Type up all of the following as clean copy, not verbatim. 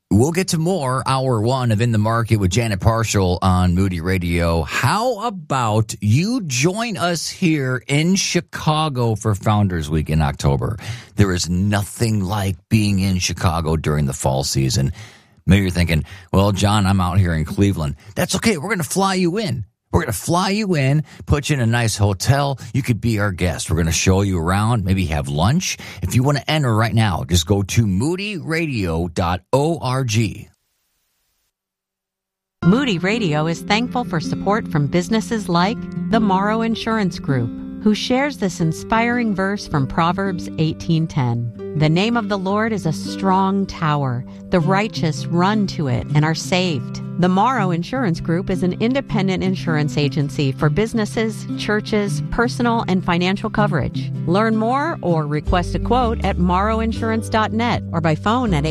We'll get to more, hour one of In the Market with Janet Parshall on Moody Radio. How about you join us here in Chicago for Founders Week in October? There is nothing like being in Chicago during the fall season. Maybe you're thinking, well, John, I'm out here in Cleveland. That's okay. We're going to fly you in. We're going to fly you in, put you in a nice hotel. You could be our guest. We're going to show you around, maybe have lunch. If you want to enter right now, just go to moodyradio.org. Moody Radio is thankful for support from businesses like the Morrow Insurance Group, who shares this inspiring verse from Proverbs 18:10. The name of the Lord is a strong tower. The righteous run to it and are saved. The Morrow Insurance Group is an independent insurance agency for businesses, churches, personal and financial coverage. Learn more or request a quote at morrowinsurance.net or by phone at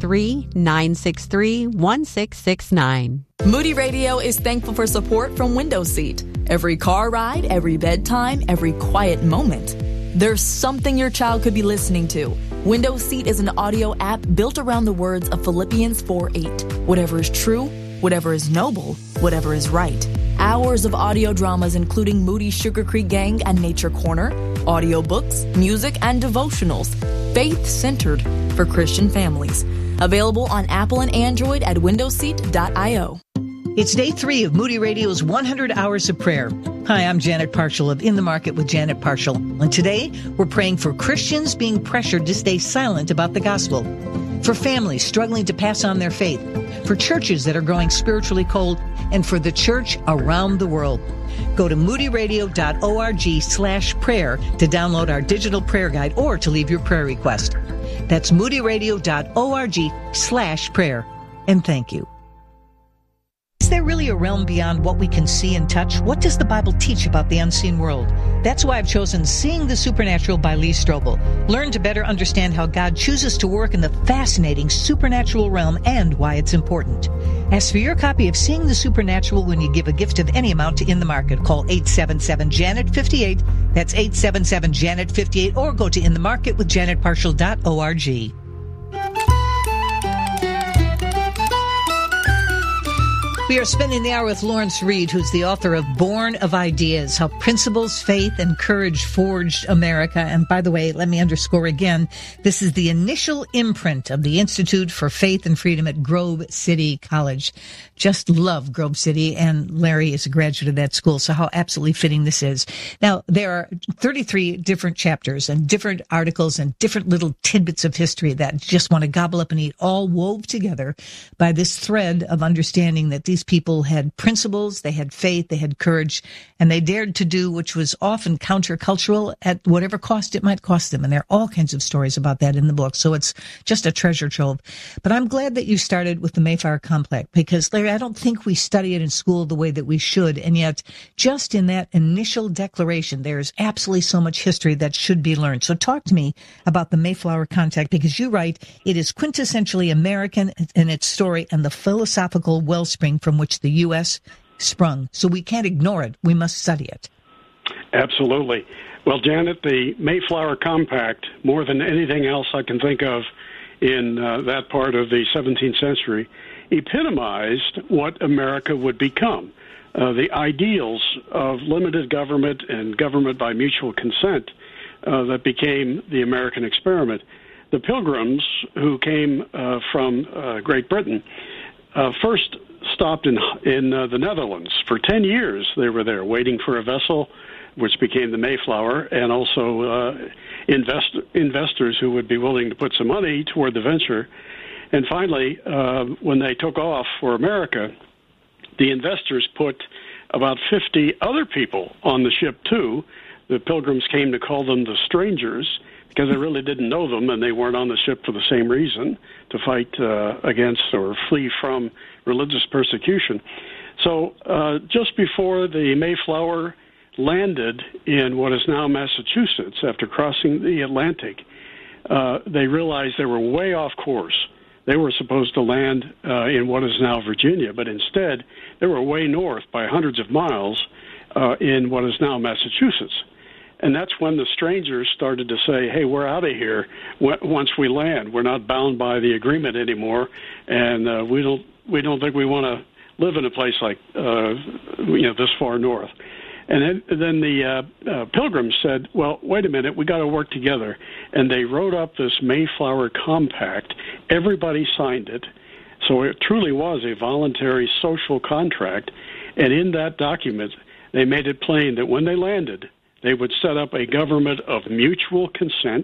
813-963-1669. Moody Radio is thankful for support from Window Seat. Every car ride, every bedtime, every quiet moment. There's something your child could be listening to. Window Seat is an audio app built around the words of Philippians 4:8. Whatever is true, whatever is noble, whatever is right. Hours of audio dramas including Moody's Sugar Creek Gang and Nature Corner, audiobooks, music, and devotionals. Faith-centered for Christian families. Available on Apple and Android at windowseat.io. It's day 3 of Moody Radio's 100 Hours of Prayer. Hi, I'm Janet Parshall of In the Market with Janet Parshall. And today, we're praying for Christians being pressured to stay silent about the gospel, for families struggling to pass on their faith, for churches that are growing spiritually cold, and for the church around the world. Go to moodyradio.org/prayer to download our digital prayer guide or to leave your prayer request. That's moodyradio.org/prayer. And thank you. Is there really a realm beyond what we can see and touch? What does the Bible teach about the unseen world? That's why I've chosen Seeing the Supernatural by Lee Strobel. Learn to better understand how God chooses to work in the fascinating supernatural realm and why it's important. Ask for your copy of Seeing the Supernatural when you give a gift of any amount to In the Market. Call 877-JANET-58. That's 877-JANET-58, or go to inthemarketwithjanetparshall.org. We are spending the hour with Lawrence Reed, who's the author of Born of Ideas, How Principles, Faith, and Courage Forged America. And by the way, let me underscore again, this is the initial imprint of the Institute for Faith and Freedom at Grove City College. Just love Grove City, and Larry is a graduate of that school, so how absolutely fitting this is. Now, there are 33 different chapters and different articles and different little tidbits of history that you just want to gobble up and eat, all wove together by this thread of understanding that these people had principles, they had faith, they had courage, and they dared to do which was often countercultural at whatever cost it might cost them. And there are all kinds of stories about that in the book. So it's just a treasure trove. But I'm glad that you started with the Mayflower Complex, because, Larry, I don't think we study it in school the way that we should. And yet, just in that initial declaration, there's absolutely so much history that should be learned. So talk to me about the Mayflower Compact, because you write it is quintessentially American in its story and the philosophical wellspring from which the U.S. sprung. So we can't ignore it. We must study it. Absolutely. Well, Janet, the Mayflower Compact, more than anything else I can think of in that part of the 17th century, epitomized what America would become. The ideals of limited government and government by mutual consent that became the American experiment. The Pilgrims, who came from Great Britain, first stopped in the Netherlands. For 10 years they were there waiting for a vessel, which became the Mayflower, and also investors who would be willing to put some money toward the venture. And finally, when they took off for America, the investors put about 50 other people on the ship too. The Pilgrims came to call them the strangers, because they really didn't know them, and they weren't on the ship for the same reason, to fight against or flee from religious persecution. So just before the Mayflower landed in what is now Massachusetts, after crossing the Atlantic, they realized they were way off course. They were supposed to land in what is now Virginia, but instead they were way north by hundreds of miles in what is now Massachusetts. And that's when the strangers started to say, hey, we're out of here once we land. We're not bound by the agreement anymore, and we don't think we want to live in a place like this far north. And then the Pilgrims said, well, wait a minute, we got to work together. And they wrote up this Mayflower Compact. Everybody signed it. So it truly was a voluntary social contract. And in that document, they made it plain that when they landed, they would set up a government of mutual consent,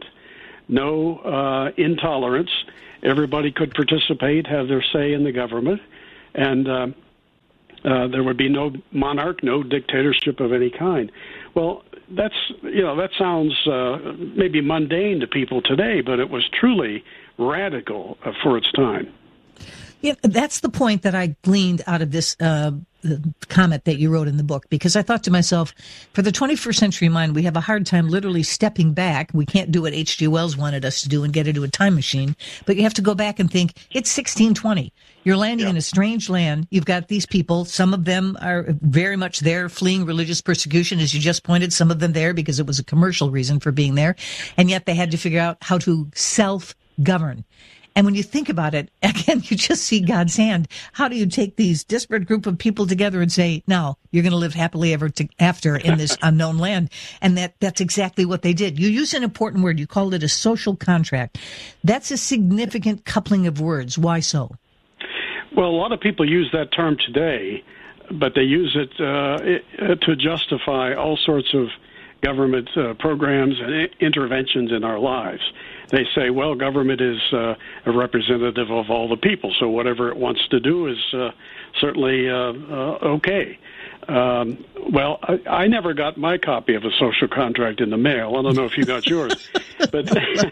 no intolerance. Everybody could participate, have their say in the government. And there would be no monarch, no dictatorship of any kind. Well, that sounds maybe mundane to people today, but it was truly radical for its time. Yeah, that's the point that I gleaned out of this comment that you wrote in the book, because I thought to myself, for the 21st century mind, we have a hard time literally stepping back. We can't do what H.G. Wells wanted us to do and get into a time machine, but you have to go back and think, it's 1620. You're landing in a strange land. You've got these people. Some of them are very much there fleeing religious persecution, as you just pointed, some of them there because it was a commercial reason for being there, and yet they had to figure out how to self-govern. And when you think about it, again, you just see God's hand. How do you take these disparate group of people together and say, no, you're going to live happily ever after in this unknown land? And that's exactly what they did. You use an important word. You called it a social contract. That's a significant coupling of words. Why so? Well, a lot of people use that term today, but they use it to justify all sorts of government programs and interventions in our lives. They say, well, government is a representative of all the people, so whatever it wants to do is certainly okay. Well, I never got my copy of a social contract in the mail. I don't know if you got yours, but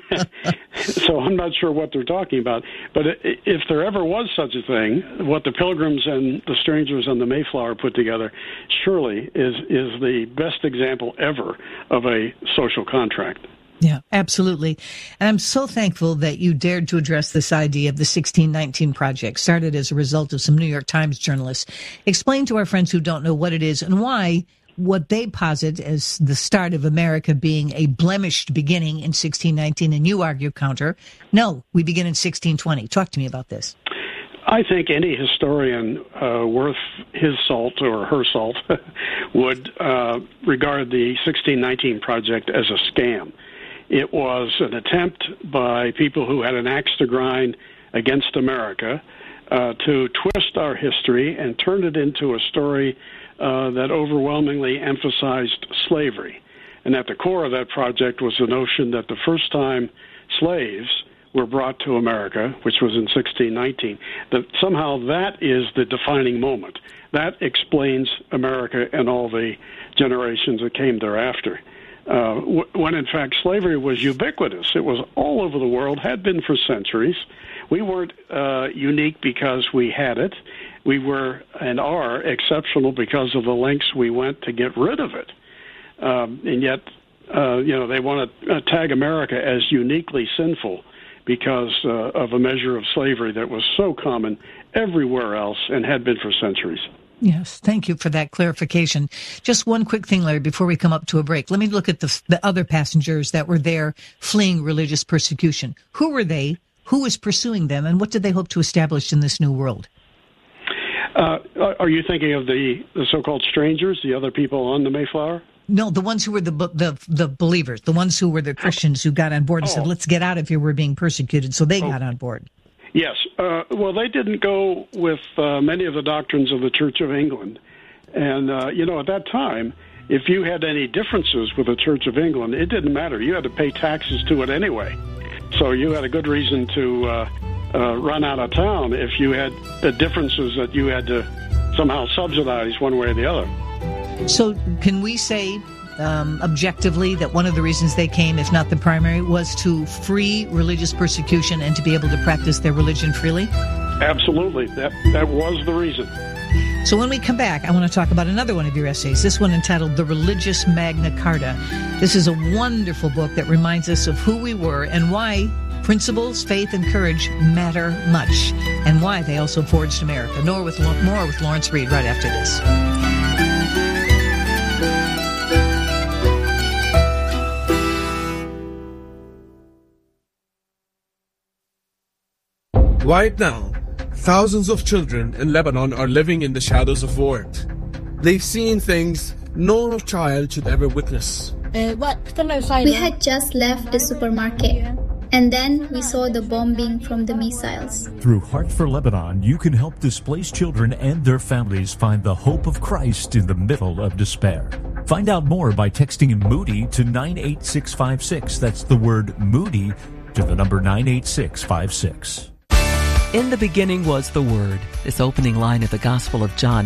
so I'm not sure what they're talking about. But if there ever was such a thing, what the Pilgrims and the strangers on the Mayflower put together surely is the best example ever of a social contract. Yeah, absolutely. And I'm so thankful that you dared to address this idea of the 1619 Project, started as a result of some New York Times journalists. Explain to our friends who don't know what it is and why what they posit as the start of America being a blemished beginning in 1619, and you argue counter. No, we begin in 1620. Talk to me about this. I think any historian worth his salt or her salt would regard the 1619 Project as a scam. It was an attempt by people who had an axe to grind against America to twist our history and turn it into a story that overwhelmingly emphasized slavery. And at the core of that project was the notion that the first time slaves were brought to America, which was in 1619, that somehow that is the defining moment. That explains America and all the generations that came thereafter. When in fact slavery was ubiquitous. It was all over the world, had been for centuries. We weren't unique because we had it. We were and are exceptional because of the lengths we went to get rid of it. And yet, they want to tag America as uniquely sinful because of a measure of slavery that was so common everywhere else and had been for centuries. Yes, thank you for that clarification. Just one quick thing, Larry, before we come up to a break. Let me look at the other passengers that were there fleeing religious persecution. Who were they? Who was pursuing them? And what did they hope to establish in this new world? Are you thinking of the so-called strangers, the other people on the Mayflower? No, the ones who were the believers, the ones who were the Christians who got on board and said, let's get out of here, we're being persecuted. So they got on board. Yes. Well, they didn't go with many of the doctrines of the Church of England. And, at that time, if you had any differences with the Church of England, it didn't matter. You had to pay taxes to it anyway. So you had a good reason to run out of town if you had differences that you had to somehow subsidize one way or the other. So can we say objectively that one of the reasons they came, if not the primary, was to free religious persecution and to be able to practice their religion freely? Absolutely. That was the reason. So when we come back, I want to talk about another one of your essays, this one entitled The Religious Magna Carta. This is a wonderful book that reminds us of who we were and why principles, faith, and courage matter much, and why they also forged America. More with Lawrence Reed right after this. Right now, thousands of children in Lebanon are living in the shadows of war. They've seen things no child should ever witness. We had just left the supermarket, and then we saw the bombing from the missiles. Through Heart for Lebanon, you can help displaced children and their families find the hope of Christ in the middle of despair. Find out more by texting Moody to 98656. That's the word Moody to the number 98656. In the beginning was the Word. This opening line of the Gospel of John